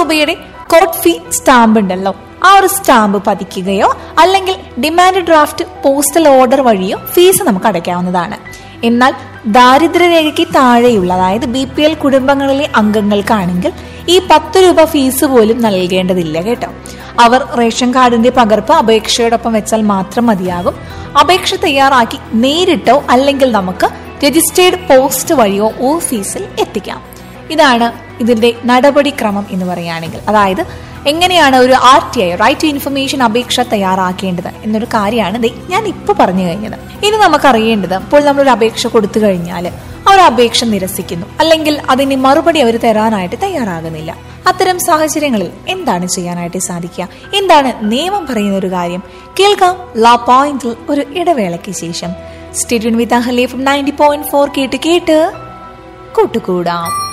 രൂപയുടെ കോർട്ട് ഫീ സ്റ്റാമ്പ് ഉണ്ടല്ലോ, ആ ഒരു സ്റ്റാമ്പ് പതിക്കുകയോ അല്ലെങ്കിൽ ഡിമാൻഡ് ഡ്രാഫ്റ്റ് പോസ്റ്റൽ ഓർഡർ വഴിയോ ഫീസ് നമുക്ക് അടയ്ക്കാവുന്നതാണ്. എന്നാൽ ദാരിദ്ര്യരേഖയ്ക്ക് താഴെയുള്ള, അതായത് BPL കുടുംബങ്ങളിലെ അംഗങ്ങൾക്കാണെങ്കിൽ ഈ 10 രൂപ ഫീസ് പോലും നൽകേണ്ടതില്ല കേട്ടോ. അവർ റേഷൻ കാർഡിന്റെ പകർപ്പ് അപേക്ഷയോടൊപ്പം വെച്ചാൽ മാത്രം മതിയാകും. അപേക്ഷ തയ്യാറാക്കി നേരിട്ടോ അല്ലെങ്കിൽ നമുക്ക് രജിസ്റ്റേർഡ് പോസ്റ്റ് വഴിയോ ഓഫീസിൽ എത്തിക്കാം. ഇതാണ് ഇതിന്റെ നടപടിക്രമം എന്ന് പറയുകയാണെങ്കിൽ. അതായത് എങ്ങനെയാണ് ഒരു RTI, റൈറ്റ് ടു ഇൻഫർമേഷൻ അപേക്ഷ തയ്യാറാക്കേണ്ടത് എന്നൊരു കാര്യമാണ് ഞാൻ ഇപ്പോൾ പറഞ്ഞു കഴിഞ്ഞത്. ഇനി നമുക്കറിയേണ്ടത്, ഇപ്പോൾ നമ്മളൊരു അപേക്ഷ കൊടുത്തു കഴിഞ്ഞാൽ ആ ഒരു അപേക്ഷ നിരസിക്കുന്നു, അല്ലെങ്കിൽ അതിന് മറുപടി അവർ തരാനായിട്ട് തയ്യാറാകുന്നില്ല. അത്തരം സാഹചര്യങ്ങളിൽ എന്താണ് ചെയ്യാനായിട്ട് സാധിക്കുക? എന്താണ് നിയമം പറയുന്ന ഒരു കാര്യം? കേൾക്കാം ലാ പോയിന്റിൽ ഒരു ഇടവേളയ്ക്ക് ശേഷം. Stay tune with Ahalya from 90.4 കേട്ട് കൂട്ടുകൂടാം.